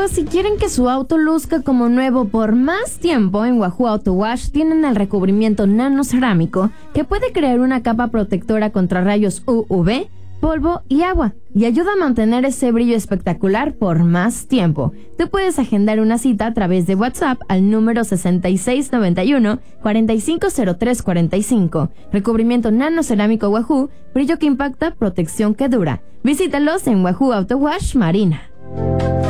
amigos, si quieren que su auto luzca como nuevo por más tiempo, en Wahoo Auto Wash tienen el recubrimiento nanocerámico que puede crear una capa protectora contra rayos UV, polvo y agua, y ayuda a mantener ese brillo espectacular por más tiempo. Tú puedes agendar una cita a través de WhatsApp al número 6691-450345. Recubrimiento nanocerámico Wahoo, brillo que impacta, protección que dura. Visítalos en Wahoo Auto Wash Marina.